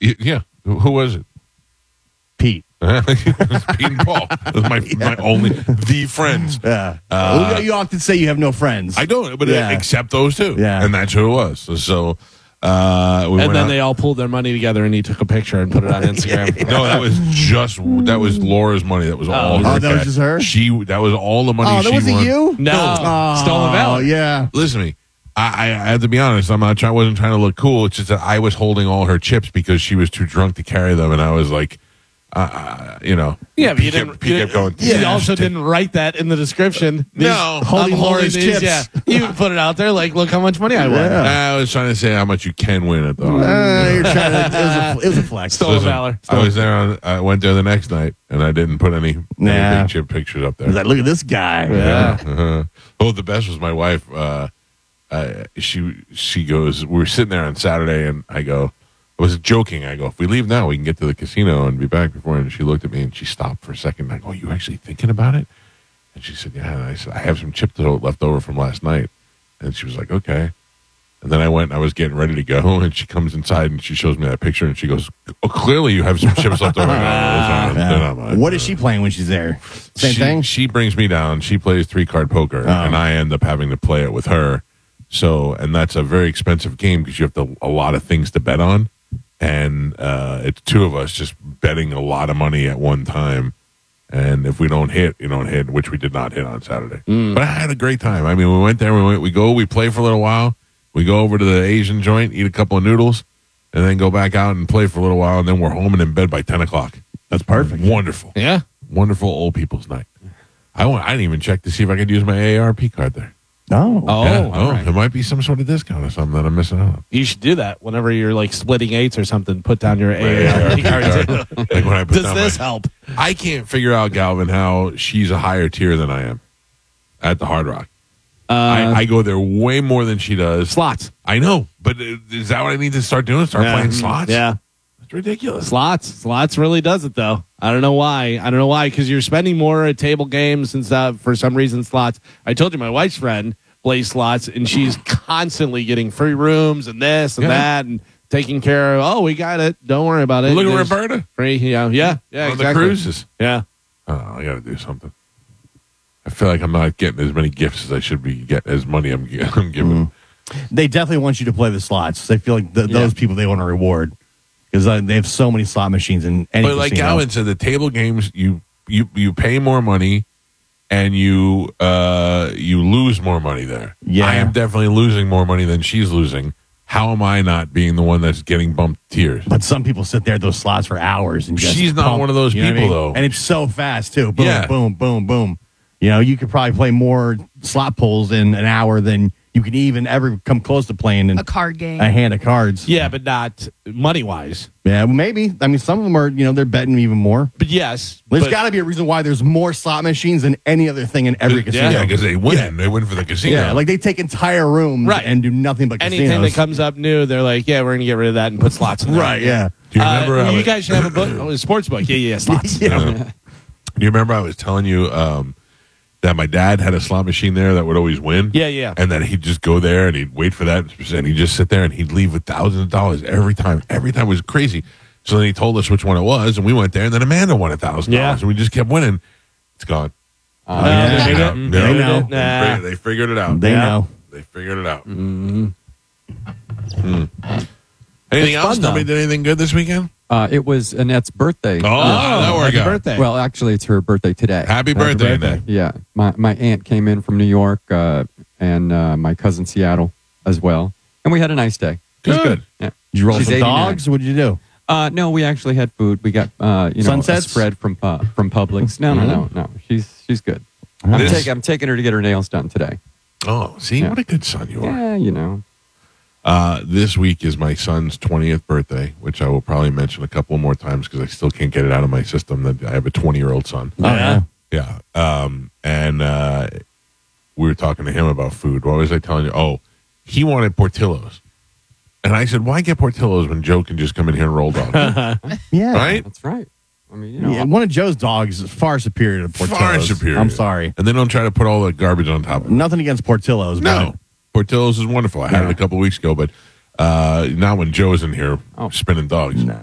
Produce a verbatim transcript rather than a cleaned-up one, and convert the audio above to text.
Y- Yeah. Who who was it? Pete. It was Pete and Paul. Those are my, my only, the friends. Yeah. Uh, Well, you often say you have no friends. I don't, but Yeah. except those two. Yeah. And that's who it was. So, uh, we And went then out- they all pulled their money together, and he took a picture and put it on Instagram. No, that was just that was Laura's money. That was all. Oh, her that was cash. just her? She that was all the money. Oh, that she wasn't won. you? No, Oh, stolen valor. yeah. Listen to me. I, I, I have to be honest. I'm not trying. Wasn't trying to look cool. It's just that I was holding all her chips because she was too drunk to carry them, and I was like, uh, uh, you know, Yeah, but you Pete didn't. kept, Pete you kept going. didn't- you "Yeah, also take-" didn't write that in the description. These- No. I'm Holding Laura's these, chips. Yeah, you put it out there like, look how much money I won. Yeah. I was trying to say how much you can win at the. Uh, you're trying to, it, was a, it was a flex. Stolen Listen, valor. I was there. On, I went there the next night, and I didn't put any, Nah. any big chip pictures up there. He's like, look at this guy. Yeah. Uh-huh. Oh, the best was my wife. Uh, uh, she she goes. We were sitting there on Saturday, and I go. I was joking. I go, if we leave now, we can get to the casino and be back before. And she looked at me and she stopped for a second. I go, are you actually thinking about it? And she said, yeah. And I said, I have some chips left over from last night. And she was like, okay. And then I went and I was getting ready to go. And she comes inside and she shows me that picture and she goes, oh, clearly you have some chips left over. I go, "No, those aren't- they're not mine." What is she playing when she's there? Same she, thing? She brings me down. She plays three card poker, Oh. and I end up having to play it with her. So, and that's a very expensive game because you have to, a lot of things to bet on, and uh, it's two of us just betting a lot of money at one time. And if we don't hit, you don't hit, which we did not hit on Saturday. But I had a great time. I mean, we went there. We went. We go. We play for a little while. We go over to the Asian joint, eat a couple of noodles, and then go back out and play for a little while. And then we're home and in bed by ten o'clock. That's perfect. Wonderful. Yeah. Wonderful old people's night. I went, I didn't even check to see if I could use my A A R P card there. Oh. Oh, Yeah, all right. there might be some sort of discount or something that I'm missing out on. You should do that whenever you're like splitting eights or something. Put down your A A R A A R P card. card. Like when I put Does down this my- help? I can't figure out, Galvin, how she's a higher tier than I am at the Hard Rock. Uh, I, I go there way more than she does. slots. I know, but is that what I need to start doing? Start Yeah. playing slots? Yeah. That's ridiculous. Slots. Slots really does it, though. I don't know why. I don't know why, because you're spending more at table games and stuff. For some reason, slots. I told you my wife's friend plays slots, and she's constantly getting free rooms and this and Yeah. that and taking care of, oh, we got it. Don't worry about it. Look at There's Roberta Free, yeah, yeah, yeah, on exactly. the cruises. Yeah. Oh, I got to do something. I feel like I'm not getting as many gifts as I should be getting, as money I'm, gi- I'm giving. They definitely want you to play the slots. They feel like th- those Yeah. people they want to reward because uh, they have so many slot machines in any But like casino. Galvin said, the table games you you you pay more money, and you uh you lose more money there. Yeah. I am definitely losing more money than she's losing. How am I not being the one that's getting bumped tiers? But some people sit there at those slots for hours and just She's not pump, one of those you know what I people, mean? though. And it's so fast too. Boom, Yeah. boom, boom, boom. You know, you could probably play more slot pulls in an hour than you can even ever come close to playing in A card game. a hand of cards. Yeah, but not money wise. Yeah, well, maybe. I mean, some of them are, you know, they're betting even more. But yes. There's but- got to be a reason why there's more slot machines than any other thing in every casino. Yeah, because they win. They win for the casino. Yeah, like they take entire rooms Right. and do nothing but anything casinos. that comes up new, they're like, yeah, we're going to get rid of that and put slots in there. Right, yeah. Do you remember? Uh, I you was- guys should have a book, oh, a sports book. Yeah, yeah, slots. Yeah. Um, do you remember I was telling you um, that my dad had a slot machine there that would always win? Yeah, yeah. And then he'd just go there and he'd wait for that, and he'd just sit there and he'd leave with thousands of dollars every time. Every time it was crazy. So then he told us which one it was, and we went there, and then Amanda won a thousand Yeah. dollars, and we just kept winning. It's gone. Uh, yeah. they No, did it. no, They know. They, Nah. fig- they figured it out. They Yeah. know. They figured it out. Mm-hmm. Anything It's else? fun, Nobody though. did anything good this weekend? Uh, it was Annette's birthday. Oh, how'd that work happy out? birthday. Well, actually, it's her birthday today. Happy birthday, birthday. Annette. Yeah, my my aunt came in from New York, uh, and uh, my cousin Seattle as well, and we had a nice day. It was Good. good. Yeah. Did you roll She's some eighty-nine. dogs? What did you do? Uh, no, we actually had food. We got uh, you know Sunsets? a spread from uh, from Publix. No, no, no, no. She's she's good. I'm This- taking I'm taking her to get her nails done today. Oh, see, Yeah. what a good son you are. Yeah, you know. Uh, this week is my son's twentieth birthday, which I will probably mention a couple more times because I still can't get it out of my system that I have a twenty-year-old son. Oh, yeah. Yeah. Um, and uh, we were talking to him about food. What was I telling you? Oh, he wanted Portillo's. And I said, why get Portillo's when Joe can just come in here and roll dogs? Yeah. Right? That's right. I mean, you know, Yeah, one of Joe's dogs is far superior to Portillo's. Far superior. I'm sorry. And then don't try to put all the garbage on top of it. Nothing against Portillo's. No. but Portillo's is wonderful. I had it Yeah. a couple weeks ago, but uh, not when Joe's in here Oh. spinning dogs. No.